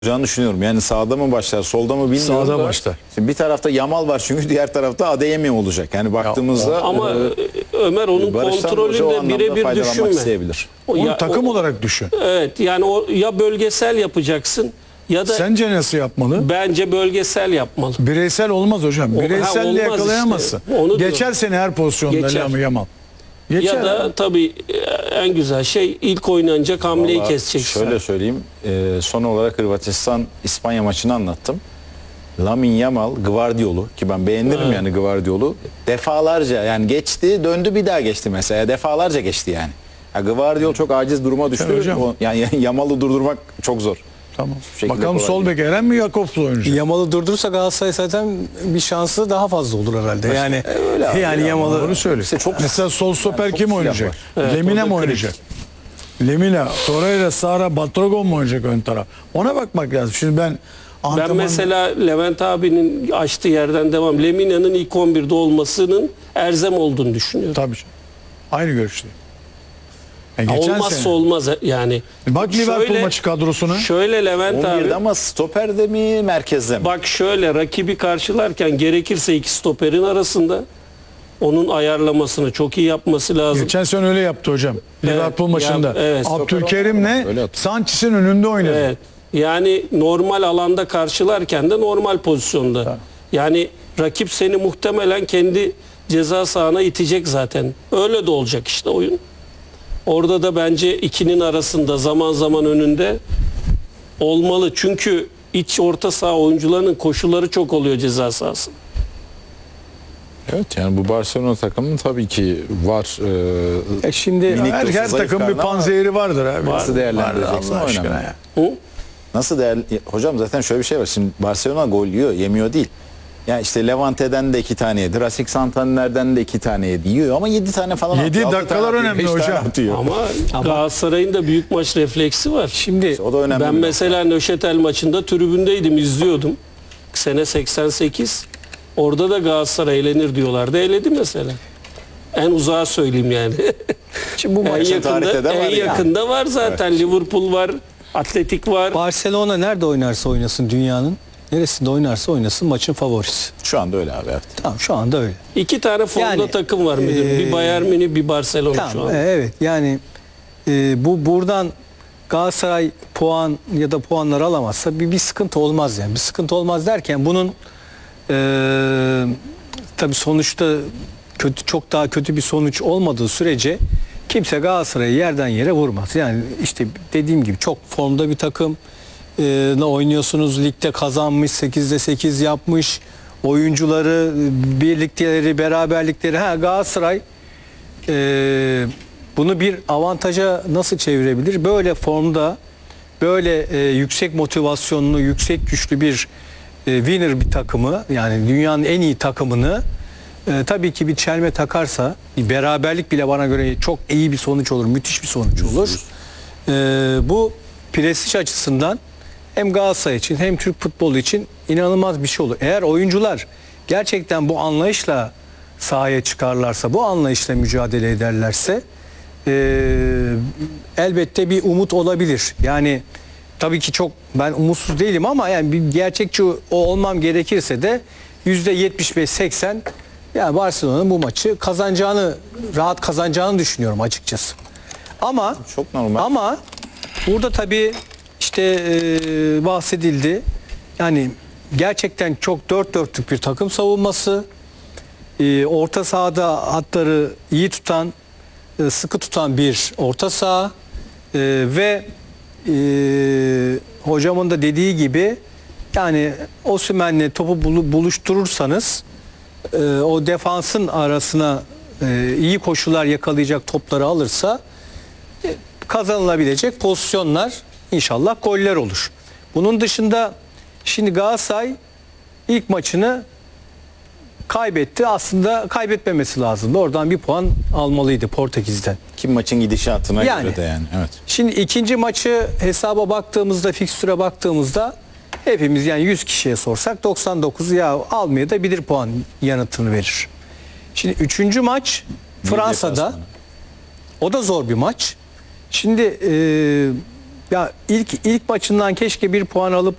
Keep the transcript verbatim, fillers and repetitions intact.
olacağını düşünüyorum. Yani sağda mı başlar, solda mı bilmiyorum. Sağda da. başlar. Şimdi bir tarafta Yamal var çünkü diğer tarafta Adeyemi olacak. Yani baktığımızda Ama e, Ömer onun Barış'tan Hoca o kontrolünde anlamda birebir faydalanmak düşünme. isteyebilir. O Onu ya- takım o- olarak düşün. Evet, yani o ya bölgesel yapacaksın ya da Sence nasıl yapmalı? bence bölgesel yapmalı. Bireysel olmaz hocam. O- ha, Bireyselle olmaz yakalayamazsın. işte. Onu Geçer diyorum. seni her pozisyonda Geçer. Yamal. Yamal. Geçer. Ya da tabii en güzel şey ilk oynanacak hamleyi Vallahi keseceksin. Şöyle söyleyeyim. e, son olarak Hırvatistan İspanya maçını anlattım. Lamine Yamal, Gvardiol'u ki ben beğenirim Evet. yani Gvardiol'u. Defalarca yani geçti, döndü bir daha geçti mesela. Defalarca geçti yani. Ya Gvardiol çok aciz duruma düştü. Tabii hocam. O- yani Yamal'ı durdurmak çok zor. Tamam. şekilde Bakalım kolay sol değil. bek Eren mi Jakobs'la oynayacak? Yamal'ı durdurursa Galatasaray zaten bir şansı daha fazla olur herhalde. Yani öyle abi yani ya, Yamal'ı Doğru söyle. İşte çok- Mesela sol stoper çok kim silah oynayacak? var. Evet, Lemina o da mı kritik. oynayacak? Lemina, Torreira, Sara, Batrogon mu oynayacak ön taraf? Ona bakmak lazım. Şimdi ben Ben antrenman... mesela Levent abinin açtığı yerden devam. Lemina'nın ilk on birde olmasının elzem olduğunu düşünüyorum. Tabii. Aynı görüşteyim. Yani geçen Olmazsa sene. olmaz yani. Bak Liverpool Şöyle- maçı kadrosuna. Şöyle Levent on birde abi. ama stoperde mi, merkezde mi? Bak şöyle rakibi karşılarken gerekirse iki stoperin arasında onun ayarlamasını çok iyi yapması lazım. Geçen sene öyle yaptı hocam. Liverpool ya- maçında. evet. Abdülkerim'le Öyle atıyor. Sanchez'in önünde oynadı. Evet. Yani normal alanda karşılarken de normal pozisyonda. Yani rakip seni muhtemelen kendi ceza sahana itecek zaten. Öyle de olacak işte oyun. Orada da bence ikinin arasında zaman zaman önünde olmalı. Çünkü iç orta saha oyuncularının koşulları çok oluyor ceza sahasında. Evet yani bu Barcelona takımının tabii ki var. E, E şimdi Minik Her, de olsa her zayıf takım bir karnı ama panzehiri vardır abi. Nasıl değerlendireceksin Allah o aşkına önemli. ya. Hı? Nasıl değer hocam zaten şöyle bir şey var. Şimdi Barcelona gol yiyor, yemiyor değil. Yani işte Levante'den de iki tane yedi. Racing Santander'den de iki tane yedi. Yiyor ama yedi tane falan Yedi atıyor. altı dakikalar tane atıyor, önemli beş tane hocam. atıyor. Ama Galatasaray'ın da büyük maç refleksi var. şimdi O da önemli. Ben bir mesela Nöşetel maçında tribündeydim, izliyordum. Sene seksen sekiz. Orada da Galatasaray eğlenir diyorlardı. Eğledi mesela. En uzağa söyleyeyim yani. şimdi bu en maç yakın tarihte yakında, de var en yani. yakında var zaten. Liverpool var, Atletik var. Barcelona nerede oynarsa oynasın dünyanın neresinde oynarsa oynasın maçın favorisi. Şu anda öyle abi. Evet. Tamam şu anda öyle. İki tane formda Yani, takım var müdürüm. e, bir Bayern Münih, bir Barcelona şu Tamam an. e, evet yani e, bu buradan Galatasaray puan ya da puanlar alamazsa bir, bir sıkıntı olmaz yani. Bir sıkıntı olmaz derken bunun e, tabii sonuçta kötü çok daha kötü bir sonuç olmadığı sürece kimse Galatasaray'ı yerden yere vurmaz. Yani işte dediğim gibi çok formda bir takım e, ne oynuyorsunuz, ligde kazanmış, sekizde sekiz yapmış, oyuncuları, birlikteleri, beraberlikleri. Ha Galatasaray e, bunu bir avantaja nasıl çevirebilir? Böyle formda, böyle e, yüksek motivasyonlu, yüksek güçlü bir e, winner bir takımı, yani dünyanın en iyi takımını e, tabii ki bir çelme takarsa, bir beraberlik bile bana göre çok iyi bir sonuç olur, müthiş bir sonuç olur. E, bu prestij açısından hem Galatasaray için hem Türk futbolu için inanılmaz bir şey olur. Eğer oyuncular gerçekten bu anlayışla sahaya çıkarlarsa, bu anlayışla mücadele ederlerse e, elbette bir umut olabilir. Yani tabii ki çok ben umutsuz değilim ama yani bir gerçekçi o olmam gerekirse de yüzde yetmiş beş seksen yani Barcelona'nın bu maçı kazanacağını, rahat kazanacağını düşünüyorum açıkçası. Ama Çok normal. ama burada tabii işte e, bahsedildi. Yani gerçekten çok dört dörtlük bir takım savunması. E, orta sahada hatları iyi tutan, e, sıkı tutan bir orta saha. E, ve e, hocamın da dediği gibi yani Osimhen'le topu bulu- buluşturursanız e, o defansın arasına e, iyi koşular yakalayacak topları alırsa e, kazanılabilecek pozisyonlar inşallah goller olur. Bunun dışında şimdi Galatasaray ilk maçını kaybetti. Aslında kaybetmemesi lazımdı. Oradan bir puan almalıydı Portekiz'den. Kim maçın gidişatına Yani. göre de yani. Evet. Şimdi ikinci maçı hesaba baktığımızda, fikstüre baktığımızda hepimiz yani yüz kişiye sorsak doksan dokuz ya almaya da bilir puan yanıtını verir. Şimdi üçüncü maç Fransa'da. deplasmanı. O da zor bir maç. Şimdi e, Ya ilk ilk maçından keşke bir puan alıp